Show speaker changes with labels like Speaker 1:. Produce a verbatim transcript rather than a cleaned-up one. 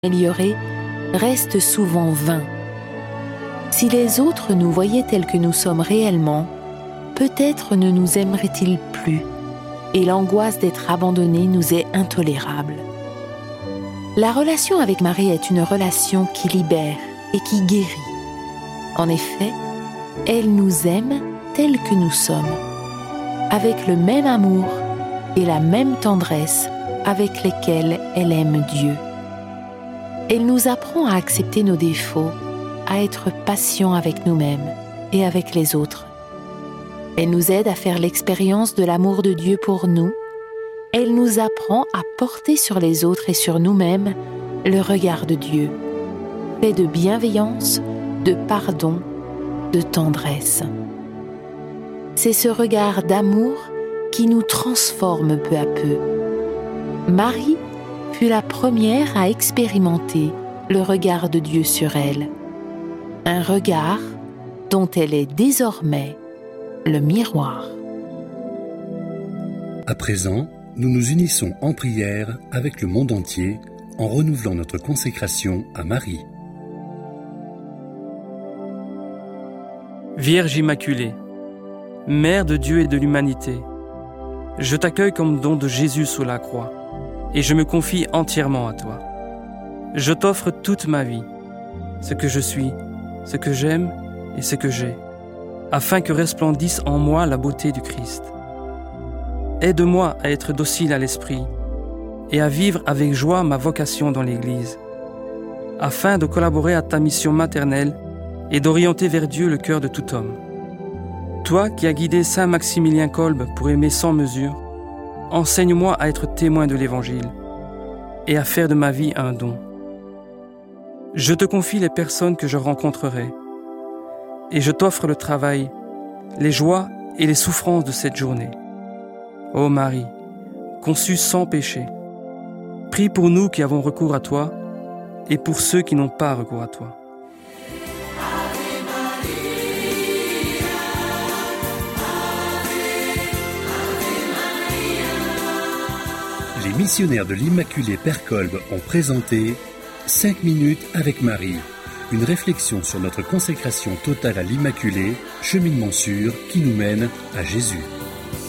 Speaker 1: améliorés reste souvent vain. Si les autres nous voyaient tels que nous sommes réellement, peut-être ne nous aimeraient-ils plus, et l'angoisse d'être abandonnés nous est intolérable. La relation avec Marie est une relation qui libère et qui guérit. En effet, elle nous aime tels que nous sommes, avec le même amour et la même tendresse avec lesquels elle aime Dieu. Elle nous apprend à accepter nos défauts, à être patient avec nous-mêmes et avec les autres. Elle nous aide à faire l'expérience de l'amour de Dieu pour nous. Elle nous apprend à porter sur les autres et sur nous-mêmes le regard de Dieu, fait de bienveillance, de pardon, de tendresse. C'est ce regard d'amour qui nous transforme peu à peu. Marie fut la première à expérimenter le regard de Dieu sur elle. Un regard dont elle est désormais le miroir.
Speaker 2: À présent, nous nous unissons en prière avec le monde entier en renouvelant notre consécration à Marie.
Speaker 3: Vierge Immaculée, Mère de Dieu et de l'humanité, je t'accueille comme don de Jésus sous la croix et je me confie entièrement à toi. Je t'offre toute ma vie, ce que je suis, ce que j'aime et ce que j'ai, afin que resplendisse en moi la beauté du Christ. Aide-moi à être docile à l'esprit et à vivre avec joie ma vocation dans l'Église, afin de collaborer à ta mission maternelle et d'orienter vers Dieu le cœur de tout homme. Toi qui as guidé saint Maximilien Kolbe pour aimer sans mesure, enseigne-moi à être témoin de l'Évangile et à faire de ma vie un don. Je te confie les personnes que je rencontrerai et je t'offre le travail, les joies et les souffrances de cette journée. Ô Marie, conçue sans péché, prie pour nous qui avons recours à toi et pour ceux qui n'ont pas recours à toi.
Speaker 2: Les missionnaires de l'Immaculée Père Kolbe ont présenté cinq minutes avec Marie, une réflexion sur notre consécration totale à l'Immaculée, cheminement sûr qui nous mène à Jésus.